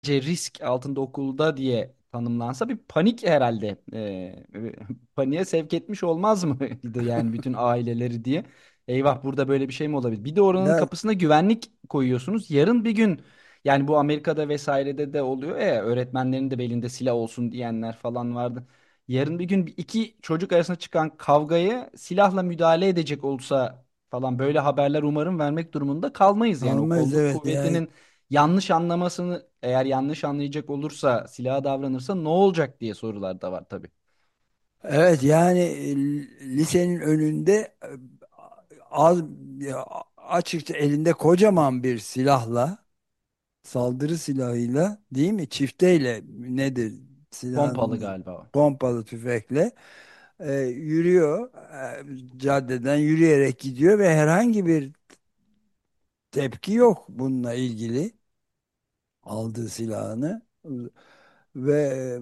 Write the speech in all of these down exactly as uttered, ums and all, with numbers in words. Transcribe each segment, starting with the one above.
risk altında okulda diye tanımlansa bir panik herhalde. Ee, paniğe sevk etmiş olmaz mıydı yani bütün aileleri diye. Eyvah, burada böyle bir şey mi olabilir? Bir de oranın Ya, kapısına güvenlik koyuyorsunuz. Yarın bir gün, yani bu Amerika'da vesairede de oluyor ya, öğretmenlerin de belinde silah olsun diyenler falan vardı. Yarın bir gün iki çocuk arasında çıkan kavgayı silahla müdahale edecek olsa falan, böyle haberler umarım vermek durumunda kalmayız. Yani o almayız, kolluk evet yani. kuvvetinin yanlış anlamasını, eğer yanlış anlayacak olursa, silaha davranırsa ne olacak diye sorular da var tabii. Evet yani, e, lisenin önünde e, az ya, açıkça elinde kocaman bir silahla, saldırı silahıyla, değil mi? Çifteyle nedir Pompalı silahın, galiba o. pompalı tüfekle e, yürüyor. E, caddeden yürüyerek gidiyor ve herhangi bir tepki yok bununla ilgili, aldığı silahını ve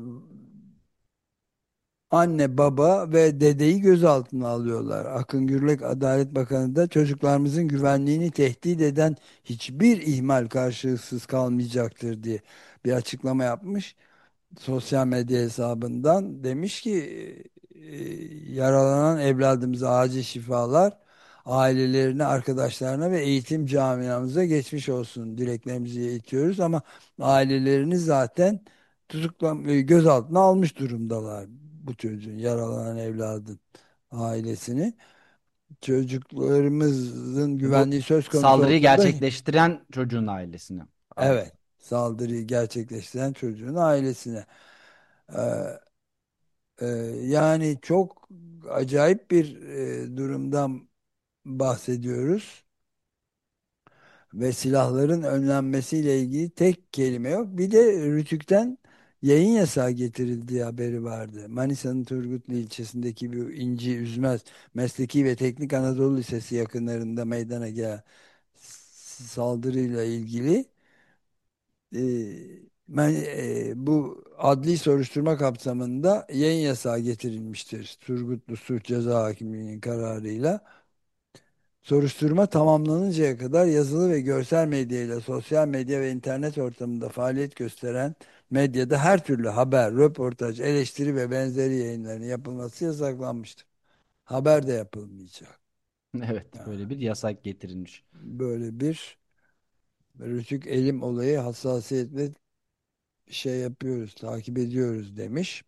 anne, baba ve dedeyi gözaltına alıyorlar. Akın Gürlek Adalet Bakanı da çocuklarımızın güvenliğini tehdit eden hiçbir ihmal karşılıksız kalmayacaktır diye bir açıklama yapmış. Sosyal medya hesabından demiş ki e, yaralanan evladımıza acil şifalar, ailelerine, arkadaşlarına ve eğitim camiamıza geçmiş olsun dileklerimizi iletiyoruz, ama ailelerini zaten tutuklam e, gözaltına almış durumdalar, bu çocuğun, yaralanan evladın ailesini. Çocuklarımızın Bu güvenliği söz konusu saldırıyı olduğunda, gerçekleştiren çocuğun ailesine ait. evet, saldırıyı gerçekleştiren çocuğun ailesine. Ee, e, Yani çok acayip bir e, durumdan bahsediyoruz ve silahların önlenmesiyle ilgili tek kelime yok. Bir de Rütük'ten yayın yasağı getirildiği haberi vardı. Manisa'nın Turgutlu ilçesindeki bir İnci Üzmez Mesleki ve Teknik Anadolu Lisesi yakınlarında meydana gelen s- saldırıyla ilgili e, ben, e, bu adli soruşturma kapsamında yayın yasağı getirilmiştir. Turgutlu Suç Ceza Hakimliği'nin kararıyla. Soruşturma tamamlanıncaya kadar yazılı ve görsel medya ile sosyal medya ve internet ortamında faaliyet gösteren medyada her türlü haber, röportaj, eleştiri ve benzeri yayınların yapılması yasaklanmıştır. Haber de yapılmayacak. Evet, Yani böyle bir yasak getirilmiş. böyle bir Rütük Elim olayı hassasiyetle şey yapıyoruz, takip ediyoruz demiş.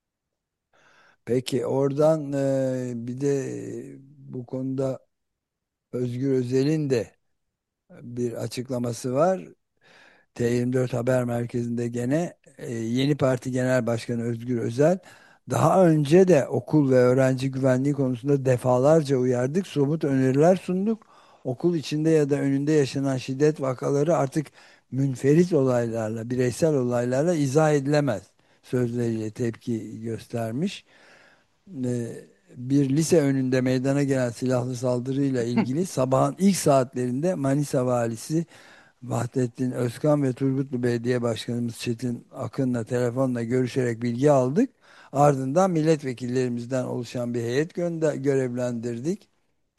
Peki oradan e, bir de e, bu konuda Özgür Özel'in de bir açıklaması var. T yirmi dört Haber Merkezi'nde gene e, yeni parti genel başkanı Özgür Özel, daha önce de okul ve öğrenci güvenliği konusunda defalarca uyardık, somut öneriler sunduk. Okul içinde ya da önünde yaşanan şiddet vakaları artık münferit olaylarla, bireysel olaylarla izah edilemez sözleriyle tepki göstermiş. E, Bir lise önünde meydana gelen silahlı saldırıyla ilgili sabahın ilk saatlerinde Manisa valisi Vahdettin Özkan ve Turgutlu Belediye Başkanımız Çetin Akın'la telefonla görüşerek bilgi aldık. Ardından milletvekillerimizden oluşan bir heyet gönder görevlendirdik.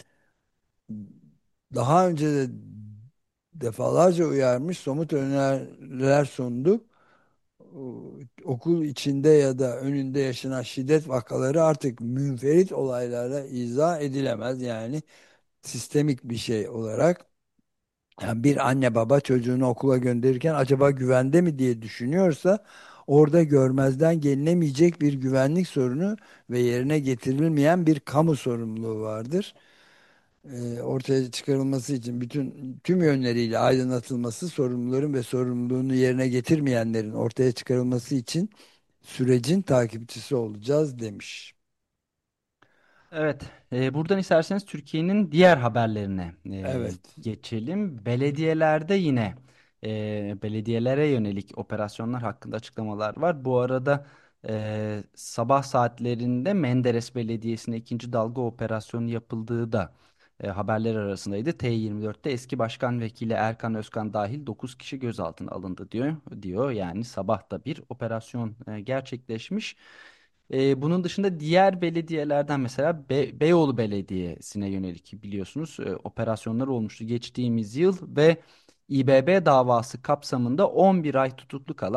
Daha önce de defalarca uyarmış, somut öneriler sunduk. O- Okul içinde ya da önünde yaşanan şiddet vakaları artık münferit olaylarla izah edilemez. Yani sistemik bir şey olarak. Yani bir anne baba çocuğunu okula gönderirken acaba güvende mi diye düşünüyorsa, orada görmezden gelinemeyecek bir güvenlik sorunu ve yerine getirilmeyen bir kamu sorumluluğu vardır. Ee, ortaya çıkarılması için bütün tüm yönleriyle aydınlatılması, sorumluların ve sorumluluğunu yerine getirmeyenlerin ortaya çıkarılması için sürecin takipçisi olacağız demiş. Evet, e, buradan isterseniz Türkiye'nin diğer haberlerine e, Evet. geçelim. Belediyelerde yine e, belediyelere yönelik operasyonlar hakkında açıklamalar var. Bu arada e, sabah saatlerinde Menderes Belediyesi'ne ikinci dalga operasyonu yapıldığı da e, haberler arasındaydı. T yirmi dörtte eski başkan vekili Erkan Özkan dahil dokuz kişi gözaltına alındı diyor. Diyor yani sabah da bir operasyon e, gerçekleşmiş. Ee, bunun dışında diğer belediyelerden mesela Be- Beyoğlu Belediyesi'ne yönelik biliyorsunuz e, operasyonlar olmuştu geçtiğimiz yıl ve İBB davası kapsamında on bir ay tutuklu kalan